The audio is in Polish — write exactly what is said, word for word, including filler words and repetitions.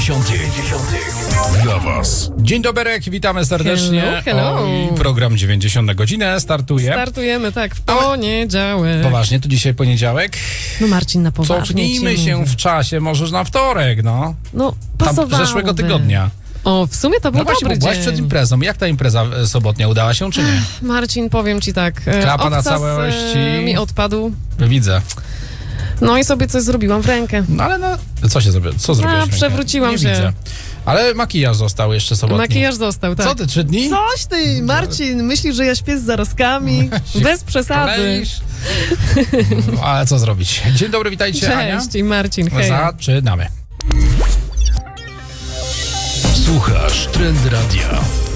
dziewięćdziesiątych dla was. Dzień dobry, witamy serdecznie. Hello, hello. Oj, program dziewięćdziesiąt na godzinę startuje. Startujemy, tak, w poniedziałek. Poważnie, to dzisiaj poniedziałek. No Marcin, na poważnie. Cofnijmy ci się mówię. w czasie, możesz na wtorek, no. No, Tam pasowałoby. zeszłego tygodnia. O, w sumie to był No właśnie, bo dobry byłaś dzień. przed imprezą. Jak ta impreza e, sobotnia udała się, czy nie? Marcin, powiem ci tak. e, Klapa na obcas, całości. e, mi odpadł. Widzę. No i sobie coś zrobiłam w rękę. No ale no, co się zrobiło? Co zrobiłeś w rękę? przewróciłam nie się. Widzę. Ale makijaż został jeszcze sobotni. Makijaż został, tak. Co ty, trzy dni? Coś ty, Marcin, myślisz, że ja śpię z zarazkami? Bez przesady. Kleisz? No, ale co zrobić? Dzień dobry, witajcie, Ania. Cześć i Marcin, hej. Zaczynamy. Słuchasz Trend Radia.